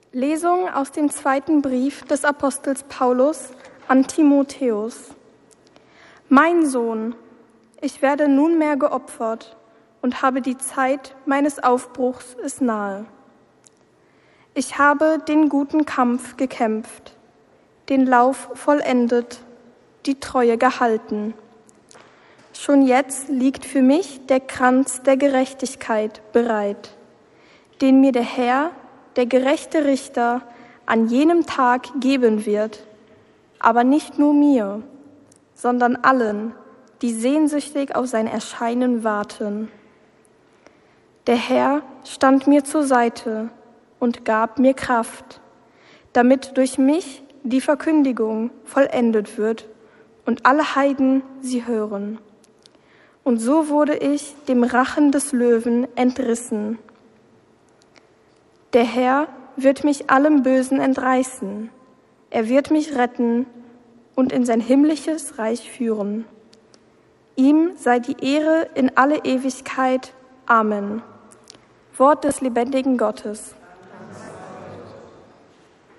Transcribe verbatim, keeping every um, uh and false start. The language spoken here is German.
Lesung aus dem zweiten Brief des Apostels Paulus an Timotheus. Mein Sohn, ich werde nunmehr geopfert und habe die Zeit meines Aufbruchs ist nahe. Ich habe den guten Kampf gekämpft, den Lauf vollendet, die Treue gehalten. Schon jetzt liegt für mich der Kranz der Gerechtigkeit bereit, den mir der Herr, der gerechte Richter, an jenem Tag geben wird, aber nicht nur mir, sondern allen, die sehnsüchtig auf sein Erscheinen warten. Der Herr stand mir zur Seite und gab mir Kraft, damit durch mich die Verkündigung vollendet wird und alle Heiden sie hören. Und so wurde ich dem Rachen des Löwen entrissen. Der Herr wird mich allem Bösen entreißen. Er wird mich retten und in sein himmlisches Reich führen. Ihm sei die Ehre in alle Ewigkeit. Amen. Wort des lebendigen Gottes.